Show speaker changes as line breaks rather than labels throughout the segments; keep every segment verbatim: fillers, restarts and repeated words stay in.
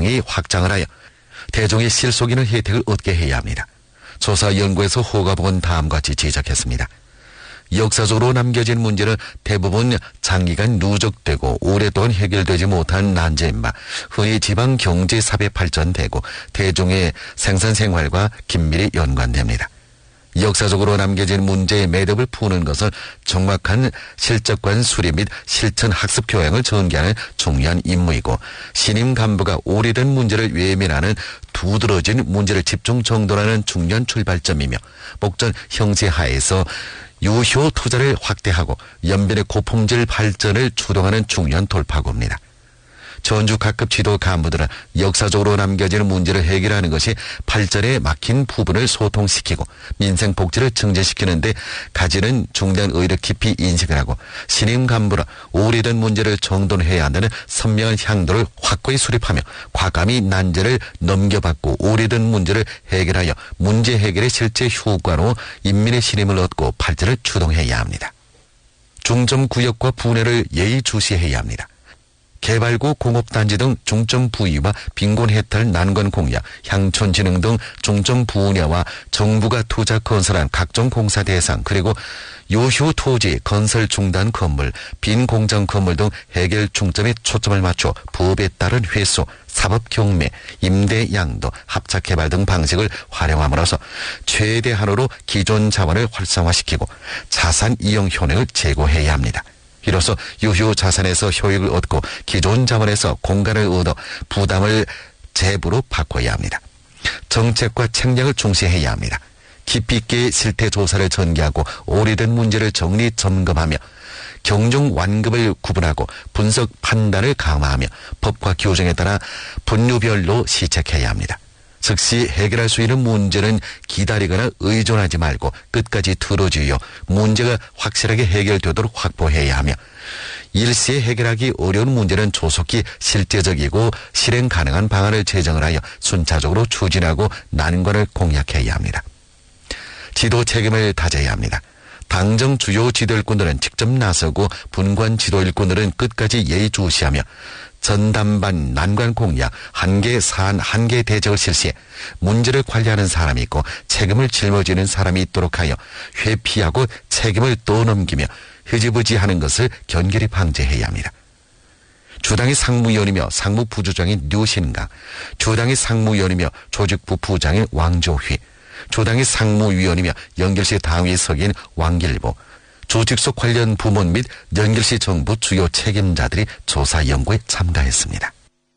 적당히 확장을 하여 대중의 실속 있는 혜택을 얻게 해야 합니다. 조사 연구에서 호가복은 다음과 같이 지적했습니다. 역사적으로 남겨진 문제는 대부분 장기간 누적되고 오랫동안 해결되지 못한 난제인 바 흔히 지방 경제 사회 발전되고 대중의 생산 생활과 긴밀히 연관됩니다. 역사적으로 남겨진 문제의 매듭을 푸는 것은 정확한 실적관 수립 및 실천 학습 교양을 전개하는 중요한 임무이고, 신임 간부가 오래된 문제를 외면하는 두드러진 문제를 집중 정돈하는 중요한 출발점이며, 목전 형제 하에서 유효 투자를 확대하고 연변의 고품질 발전을 주동하는 중요한 돌파구입니다. 전주 각급 지도 간부들은 역사적으로 남겨지는 문제를 해결하는 것이 발전에 막힌 부분을 소통시키고 민생 복지를 증진시키는 데 가지는 중대한 의의를 깊이 인식을 하고, 신임 간부는 오래된 문제를 정돈해야 한다는 선명한 향도를 확고히 수립하며 과감히 난제를 넘겨받고 오래된 문제를 해결하여 문제 해결의 실제 효과로 인민의 신임을 얻고 발전을 주동해야 합니다. 중점구역과 분해를 예의주시해야 합니다. 개발구, 공업단지 등 중점 부위와 빈곤 해탈 난관 공약, 향촌진흥 등 중점 분야와 정부가 투자 건설한 각종 공사 대상, 그리고 요효 토지, 건설 중단 건물, 빈 공장 건물 등 해결 중점에 초점을 맞춰 법에 따른 회수, 사법 경매, 임대 양도, 합작 개발 등 방식을 활용함으로써 최대한으로 기존 자원을 활성화시키고 자산 이용 효능을 제고해야 합니다. 이로써 유효 자산에서 효익을 얻고 기존 자원에서 공간을 얻어 부담을 재부로 바꿔야 합니다. 정책과 책략을 중시해야 합니다. 깊이 있게 실태 조사를 전개하고 오래된 문제를 정리 점검하며 경중 완급을 구분하고 분석 판단을 강화하며 법과 규정에 따라 분류별로 시책해야 합니다. 즉시 해결할 수 있는 문제는 기다리거나 의존하지 말고 끝까지 들어주어 문제가 확실하게 해결되도록 확보해야 하며, 일시에 해결하기 어려운 문제는 조속히 실제적이고 실행 가능한 방안을 제정을 하여 순차적으로 추진하고 난관을 공략해야 합니다. 지도 책임을 다져야 합니다. 당정 주요 지도일꾼들은 직접 나서고 분관 지도일꾼들은 끝까지 예의주시하며 전담반 난관 공약, 한계 사안, 한계 대책을 실시해 문제를 관리하는 사람이 있고 책임을 짊어지는 사람이 있도록 하여 회피하고 책임을 떠넘기며 흐지부지하는 것을 견결히 방지해야 합니다. 주당의 상무위원이며 상무부주장인 류신강, 주당의 상무위원이며 조직부 부장인 왕조휘, 주당의 상무위원이며 연결시 당위석인 왕길보, 조직속 관련 부문 및 연결시 정부 주요 책임자들이 조사 연구에 참가했습니다.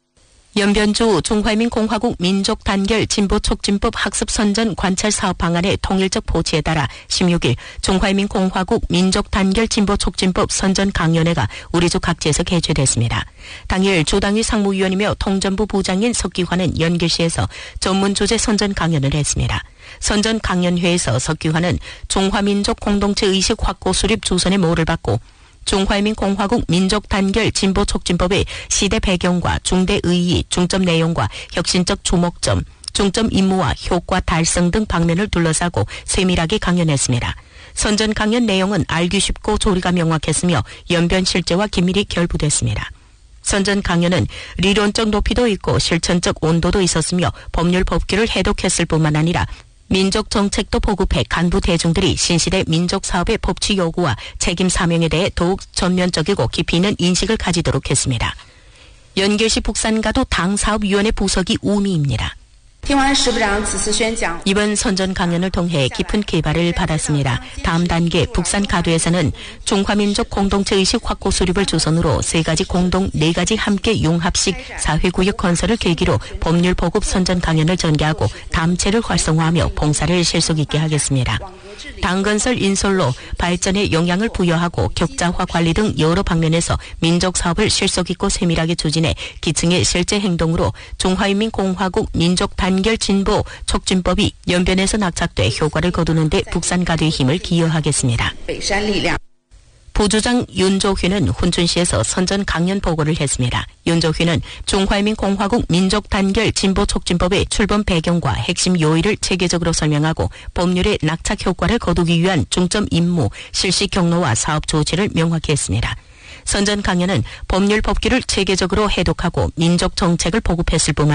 연변주 중화민공화국 민족단결 진보촉진법 학습선전 관찰 사업 방안의 통일적 보치에 따라 십육 일 중화민공화국 민족단결 진보촉진법 선전 강연회가 우리주 각지에서 개최됐습니다. 당일 주당위 상무위원이며 통전부 부장인 석기환은 연결시에서 전문 주제 선전 강연을 했습니다. 선전 강연회에서 석기환은 중화민족 공동체 의식 확고 수립 주선의 모를 받고 중화민공화국 민족단결 진보촉진법의 시대 배경과 중대 의의, 중점 내용과 혁신적 주목점, 중점 임무와 효과 달성 등 방면을 둘러싸고 세밀하게 강연했습니다. 선전 강연 내용은 알기 쉽고 조리가 명확했으며 연변 실제와 긴밀히 결부됐습니다. 선전 강연은理論적 높이도 있고 실천적 온도도 있었으며 법률 법규를 해독했을 뿐만 아니라 민족 정책도 보급해 간부 대중들이 신시대 민족 사업의 법치 요구와 책임 사명에 대해 더욱 전면적이고 깊이 있는 인식을 가지도록 했습니다. 연결시 북산가도 당사업위원회 부석이 우미입니다. 이번 선전 강연을 통해 깊은 개발을 받았습니다. 다음 단계 북산 가도에서는 중화민족 공동체 의식 확고 수립을 주선으로 세 가지 공동, 네 가지 함께 융합식 사회구역 건설을 계기로 법률 보급 선전 강연을 전개하고 담체를 활성화하며 봉사를 실속 있게 하겠습니다. 당건설 인솔로 발전에 영향을 부여하고 격자화 관리 등 여러 방면에서 민족 사업을 실속 있고 세밀하게 추진해 기층의 실제 행동으로 중화인민공화국 민족단결 진보 촉진법이 연변에서 낙착돼 효과를 거두는 데 북산가도의 힘을 기여하겠습니다. 부주장 윤조휘는 훈춘시에서 선전 강연 보고를 했습니다. 윤조휘는 중화인민공화국 민족단결 진보촉진법의 출범 배경과 핵심 요의를 체계적으로 설명하고 법률의 낙착 효과를 거두기 위한 중점 임무, 실시 경로와 사업 조치를 명확히 했습니다. 선전 강연은 법률 법규를 체계적으로 해독하고 민족 정책을 보급했을 뿐만